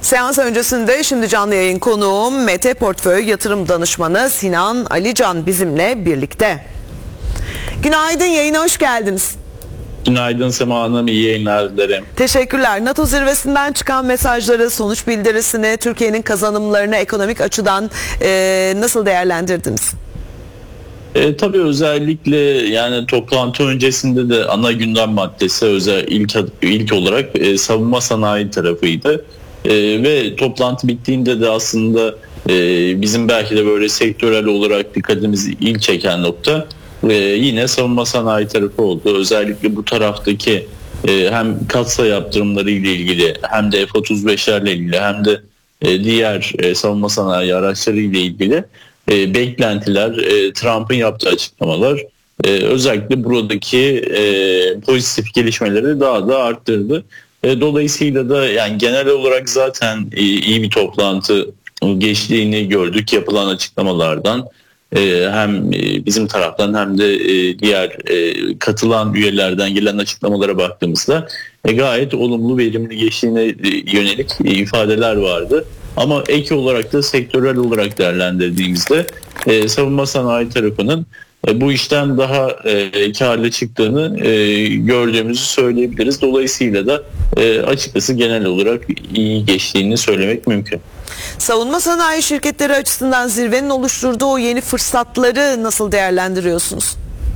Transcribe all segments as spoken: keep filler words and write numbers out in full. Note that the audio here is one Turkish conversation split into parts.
Seans öncesinde şimdi canlı yayın konuğum Mete Portföy Yatırım Danışmanı Sinan Alican bizimle birlikte. Günaydın, yayına hoş geldiniz. Günaydın Sema Hanım, iyi yayınlar dilerim. Teşekkürler. NATO zirvesinden çıkan mesajları, sonuç bildirisini, Türkiye'nin kazanımlarını ekonomik açıdan e, nasıl değerlendirdiniz? E, tabii özellikle yani toplantı öncesinde de ana gündem maddesi özel ilk ilk olarak e, savunma sanayi tarafıydı. E, ve toplantı bittiğinde de aslında e, bizim belki de böyle sektörel olarak dikkatimizi ilk çeken nokta e, yine savunma sanayi tarafı oldu. Özellikle bu taraftaki e, hem katsa yaptırımları ile ilgili hem de F otuz beşlerle ilgili hem de e, diğer e, savunma sanayi araçları ile ilgili E, beklentiler, e, Trump'ın yaptığı açıklamalar e, özellikle buradaki e, pozitif gelişmeleri daha da arttırdı. E, dolayısıyla da yani genel olarak zaten e, iyi bir toplantı geçtiğini gördük yapılan açıklamalardan. E, hem e, bizim taraftan hem de e, diğer e, katılan üyelerden gelen açıklamalara baktığımızda e, gayet olumlu, verimli geçtiğine e, yönelik e, ifadeler vardı. Ama ek olarak da sektörel olarak değerlendirdiğimizde e, savunma sanayi tarafının e, bu işten daha e, karlı çıktığını e, gördüğümüzü söyleyebiliriz. Dolayısıyla da e, açıkçası genel olarak iyi geçtiğini söylemek mümkün. Savunma sanayi şirketleri açısından zirvenin oluşturduğu o yeni fırsatları nasıl değerlendiriyorsunuz?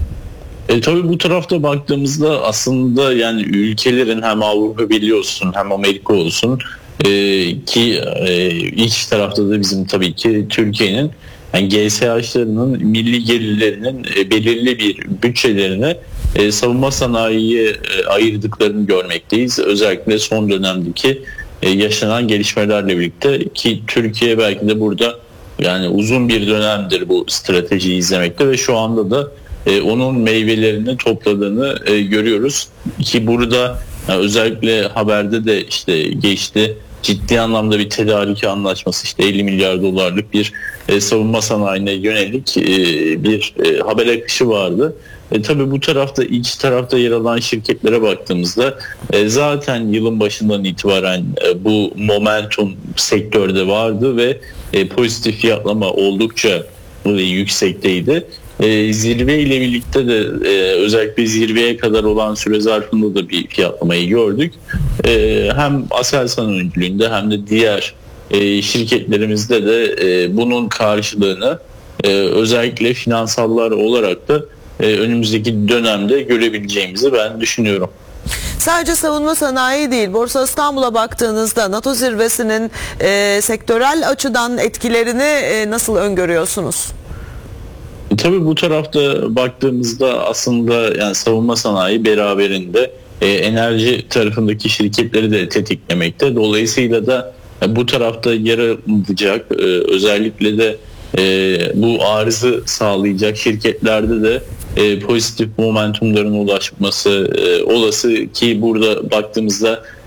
E, tabii bu tarafta baktığımızda aslında yani ülkelerin hem Avrupa Birliği olsun hem Amerika olsun Ee, ki e, iç tarafta da bizim tabii ki Türkiye'nin yani G S H'larının milli gelirlerinin e, belirli bir bütçelerine e, savunma sanayiye e, ayırdıklarını görmekteyiz. Özellikle son dönemdeki e, yaşanan gelişmelerle birlikte ki Türkiye belki de burada yani uzun bir dönemdir bu stratejiyi izlemekte ve şu anda da e, onun meyvelerini topladığını e, görüyoruz ki burada yani özellikle haberde de işte geçti ciddi anlamda bir tedarik anlaşması işte elli milyar dolarlık bir e, savunma sanayine yönelik e, bir e, haber akışı vardı. E, tabii bu tarafta iç tarafta yer alan şirketlere baktığımızda e, zaten yılın başından itibaren e, bu momentum sektörde vardı ve e, pozitif fiyatlama oldukça e, yüksekteydi. E, zirve ile birlikte de e, özellikle zirveye kadar olan süre zarfında da bir fiyatlamayı gördük. E, hem Aselsan öncülüğünde hem de diğer e, şirketlerimizde de e, bunun karşılığını e, özellikle finansallar olarak da e, önümüzdeki dönemde görebileceğimizi ben düşünüyorum. Sadece savunma sanayi değil, Borsa İstanbul'a baktığınızda NATO zirvesinin e, sektörel açıdan etkilerini e, nasıl öngörüyorsunuz? E, tabii bu tarafta baktığımızda aslında yani savunma sanayi beraberinde e, enerji tarafındaki şirketleri de tetiklemekte. Dolayısıyla da e, bu tarafta yer alacak e, özellikle de e, bu arzı sağlayacak şirketlerde de e, pozitif momentumların ulaşması e, olası ki burada baktığımızda